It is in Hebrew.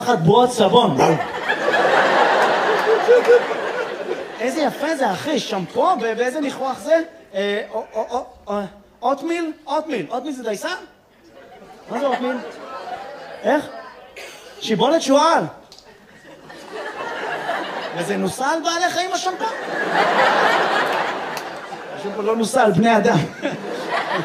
אחת בועות סבון. איזה יפה זה, אחי, שמפו, באיזה ניחוח זה? אוטמיל? אוטמיל זה דייסה? מה זה אוטמיל? איך? שיבולת שועל. וזה נוסע על בעלי חיים השמפו? השמפו לא נוסע על בני אדם.